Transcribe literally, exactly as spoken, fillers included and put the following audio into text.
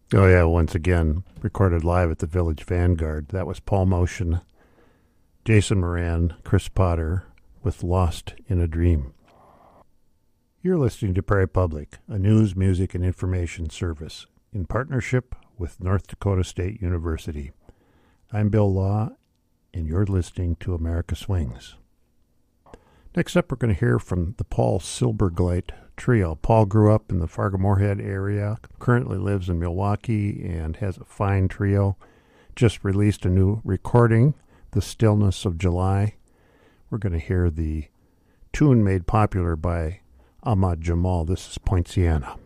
Oh, yeah, once again, recorded live at the Village Vanguard. That was Paul Motion, Jason Moran, Chris Potter with Lost in a Dream. You're listening to Prairie Public, a news, music, and information service in partnership with North Dakota State University. I'm Bill Law, and you're listening to America Swings. Next up, we're going to hear from the Paul Silbergleit Trio. Paul grew up in the Fargo-Moorhead area, currently lives in Milwaukee, and has a fine trio. Just released a new recording, The Stillness of July. We're going to hear the tune made popular by Ahmad Jamal. This is Poinciana.